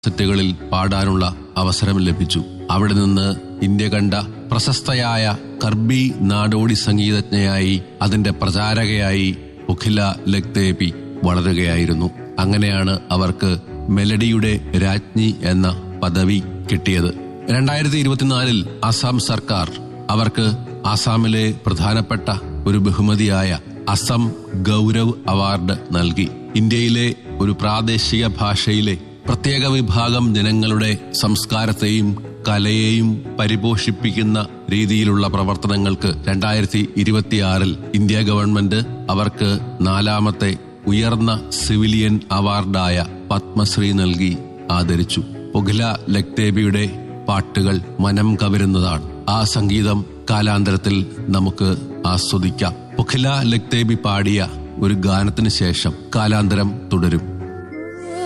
സെറ്റുകളിൽ പാടാനുള്ള അവസരം ലഭിച്ചു. അവിടെ നിന്ന് ഇന്ത്യ കണ്ട പ്രശസ്തയായ കർബി നാടോടി സംഗീതജ്ഞയായി അതിന്റെ പ്രചാരകയായി പുഖില ലഖ്തേബി വളരുകയായിരുന്നു. അങ്ങനെയാണ് അവർക്ക് മെലഡിയുടെ രാജ്ഞി എന്ന പദവി കിട്ടിയത്. 2024 ആസാം സർക്കാർ അവർക്ക് ആസാമിലെ പ്രധാനപ്പെട്ട ഒരു ബഹുമതിയായ അസം ഗൗരവ് അവാർഡ് നൽകി. ഇന്ത്യയിലെ ഒരു പ്രാദേശിക ഭാഷയിലെ പ്രത്യേക വിഭാഗം ജനങ്ങളുടെ സംസ്കാരത്തെയും കലയെയും പരിപോഷിപ്പിക്കുന്ന രീതിയിലുള്ള പ്രവർത്തനങ്ങൾക്ക് 2026 ഇന്ത്യ ഗവൺമെന്റ് അവർക്ക് 4ാമത്തെ ഉയർന്ന സിവിലിയൻ അവാർഡായ പത്മശ്രീ നൽകി ആദരിച്ചു. പുഖില ലഖ്തേബിയുടെ പാട്ടുകൾ മനം കവരുന്നതാണ്. ആ സംഗീതം കാലാന്തരത്തിൽ നമുക്ക് ആസ്വദിക്കാം. പുഖില ലഖ്തേബി പാടിയ ഒരു ഗാനത്തിന് ശേഷം കാലാന്തരം തുടരും.